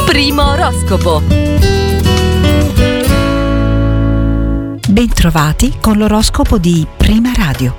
Primo oroscopo. Bentrovati con l'oroscopo di Prima Radio.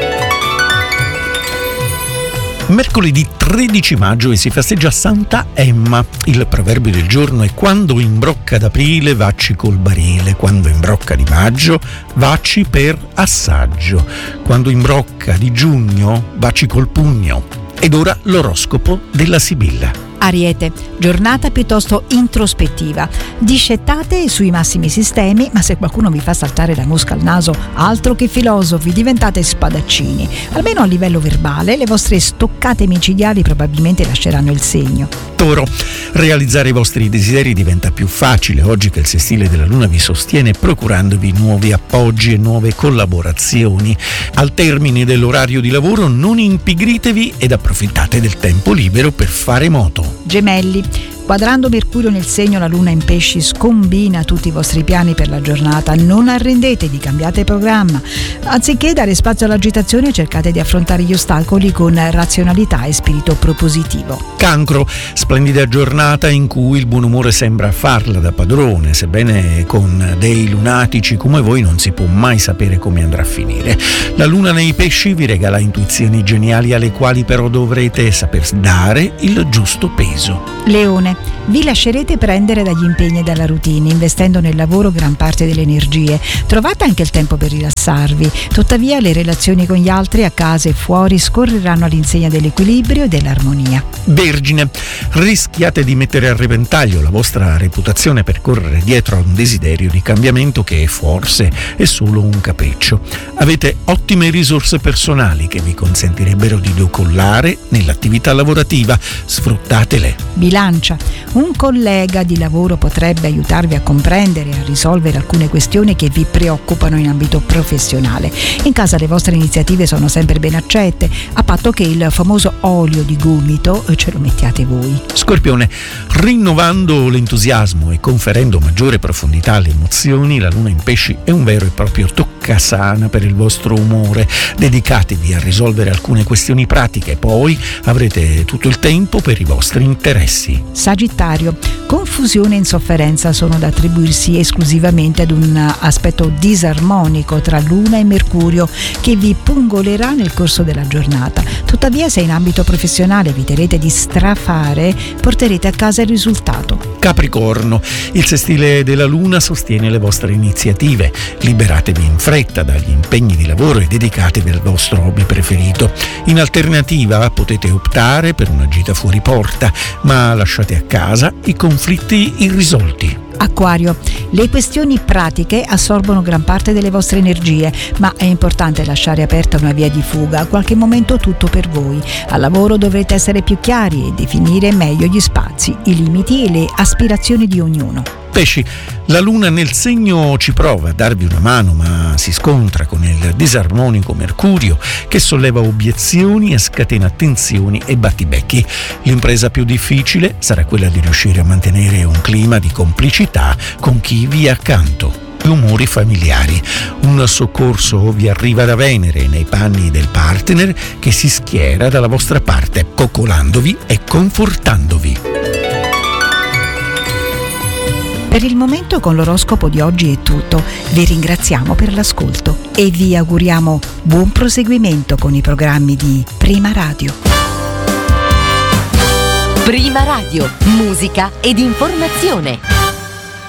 Mercoledì 13 maggio e si festeggia Santa Emma. Il proverbio del giorno è: quando imbrocca d'aprile vacci col barile, quando imbrocca di maggio vacci per assaggio, quando imbrocca di giugno vacci col pugno. Ed ora l'oroscopo della Sibilla. Ariete, giornata piuttosto introspettiva. Discettate sui massimi sistemi, ma se qualcuno vi fa saltare la mosca al naso, altro che filosofi, diventate spadaccini. Almeno a livello verbale, le vostre stoccate micidiali probabilmente lasceranno il segno. Toro, realizzare i vostri desideri diventa più facile oggi che il sestile della Luna vi sostiene, procurandovi nuovi appoggi e nuove collaborazioni. Al termine dell'orario di lavoro non impigritevi ed approfittate del tempo libero per fare moto. Gemelli, quadrando Mercurio nel segno, la Luna in Pesci scombina tutti i vostri piani per la giornata. Non arrendetevi, cambiate programma. Anziché dare spazio all'agitazione, cercate di affrontare gli ostacoli con razionalità e spirito propositivo. Cancro, splendida giornata in cui il buon umore sembra farla da padrone, sebbene con dei lunatici come voi non si può mai sapere come andrà a finire. La Luna nei Pesci vi regala intuizioni geniali alle quali però dovrete saper dare il giusto peso. Leone, vi lascerete prendere dagli impegni e dalla routine, investendo nel lavoro gran parte delle energie. Trovate anche il tempo per rilassarvi. Tuttavia le relazioni con gli altri a casa e fuori scorreranno all'insegna dell'equilibrio e dell'armonia. Vergine, rischiate di mettere a repentaglio la vostra reputazione per correre dietro a un desiderio di cambiamento che forse è solo un capriccio. Avete ottime risorse personali che vi consentirebbero di decollare nell'attività lavorativa. Sfruttatele. Bilancia, un collega di lavoro potrebbe aiutarvi a comprendere e a risolvere alcune questioni che vi preoccupano in ambito professionale. In casa le vostre iniziative sono sempre ben accette, a patto che il famoso olio di gomito ce lo mettiate voi. Scorpione, rinnovando l'entusiasmo e conferendo maggiore profondità alle emozioni, la Luna in Pesci è un vero e proprio toccasana per il vostro umore. Dedicatevi a risolvere alcune questioni pratiche, poi avrete tutto il tempo per i vostri interessi. Sagittario, confusione e insofferenza sono da attribuirsi esclusivamente ad un aspetto disarmonico tra Luna e Mercurio che vi pungolerà nel corso della giornata. Tuttavia, se in ambito professionale eviterete di strafare, porterete a casa il risultato. Capricorno, il sestile della Luna sostiene le vostre iniziative. Liberatevi in fretta dagli impegni di lavoro e dedicatevi al vostro hobby preferito. In alternativa potete optare per una gita fuori porta, ma lasciate a casa i conflitti irrisolti. Acquario, le questioni pratiche assorbono gran parte delle vostre energie, ma è importante lasciare aperta una via di fuga, a qualche momento tutto per voi. Al lavoro dovrete essere più chiari e definire meglio gli spazi, i limiti e le aspirazioni di ognuno. Pesci, la Luna nel segno ci prova a darvi una mano, ma si scontra con il disarmonico Mercurio che solleva obiezioni e scatena tensioni e battibecchi. L'impresa più difficile sarà quella di riuscire a mantenere un clima di complicità con chi vi è accanto. Umori familiari. Un soccorso vi arriva da Venere nei panni del partner che si schiera dalla vostra parte, coccolandovi e confortandovi. Per il momento con l'oroscopo di oggi è tutto. Vi ringraziamo per l'ascolto e vi auguriamo buon proseguimento con i programmi di Prima Radio. Prima Radio, musica ed informazione.